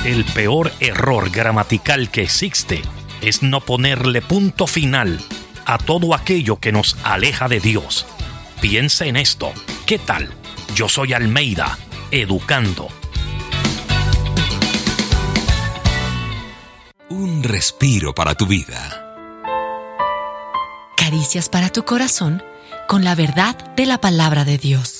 El peor error gramatical que existe es no ponerle punto final a todo aquello que nos aleja de Dios. Piensa en esto. ¿Qué tal? Yo soy Almeida, educando. Un respiro para tu vida. Caricias para tu corazón con la verdad de la palabra de Dios.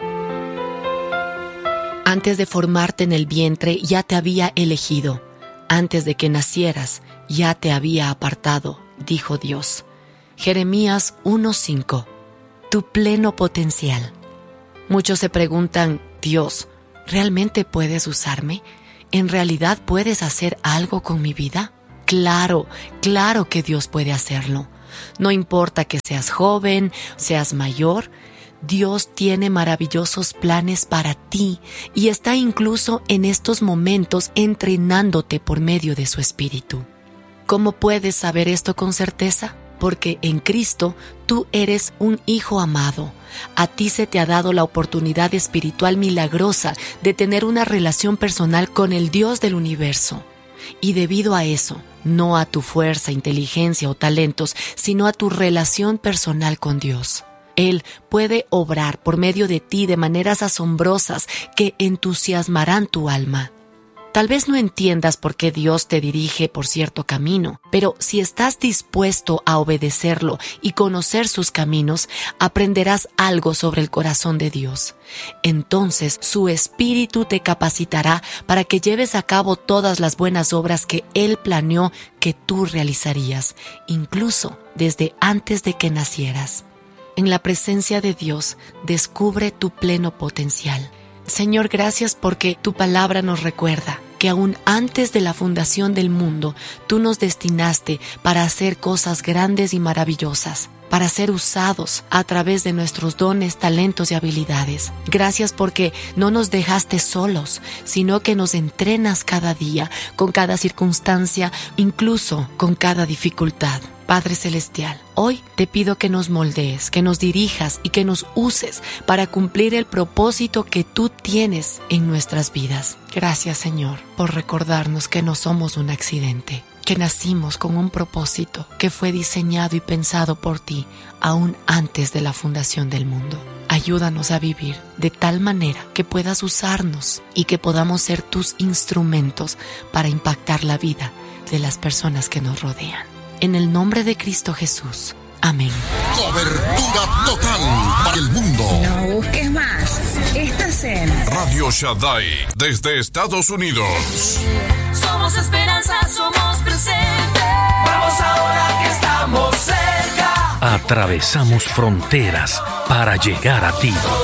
Antes de formarte en el vientre ya te había elegido. Antes de que nacieras ya te había apartado, dijo Dios. Jeremías 1:5. Tu pleno potencial. Muchos se preguntan, Dios, ¿realmente puedes usarme? ¿En realidad puedes hacer algo con mi vida? Claro que Dios puede hacerlo. No importa que seas joven, seas mayor, Dios tiene maravillosos planes para ti y está incluso en estos momentos entrenándote por medio de su Espíritu. ¿Cómo puedes saber esto con certeza? Porque en Cristo tú eres un hijo amado. A ti se te ha dado la oportunidad espiritual milagrosa de tener una relación personal con el Dios del universo. Y debido a eso, no a tu fuerza, inteligencia o talentos, sino a tu relación personal con Dios. Él puede obrar por medio de ti de maneras asombrosas que entusiasmarán tu alma. Tal vez no entiendas por qué Dios te dirige por cierto camino, pero si estás dispuesto a obedecerlo y conocer sus caminos, aprenderás algo sobre el corazón de Dios. Entonces su Espíritu te capacitará para que lleves a cabo todas las buenas obras que Él planeó que tú realizarías, incluso desde antes de que nacieras. En la presencia de Dios, descubre tu pleno potencial. Señor, gracias porque tu palabra nos recuerda que aún antes de la fundación del mundo, tú nos destinaste para hacer cosas grandes y maravillosas, para ser usados a través de nuestros dones, talentos y habilidades. Gracias porque no nos dejaste solos, sino que nos entrenas cada día, con cada circunstancia, incluso con cada dificultad. Padre Celestial, hoy te pido que nos moldees, que nos dirijas y que nos uses para cumplir el propósito que tú tienes en nuestras vidas. Gracias, Señor, por recordarnos que no somos un accidente, que nacimos con un propósito que fue diseñado y pensado por ti aún antes de la fundación del mundo. Ayúdanos a vivir de tal manera que puedas usarnos y que podamos ser tus instrumentos para impactar la vida de las personas que nos rodean. En el nombre de Cristo Jesús. Amén. Cobertura total para el mundo. No busques más. Estás en Radio Shaddai desde Estados Unidos. Somos esperanza, somos presente. Vamos ahora que estamos cerca. Atravesamos fronteras para llegar a ti.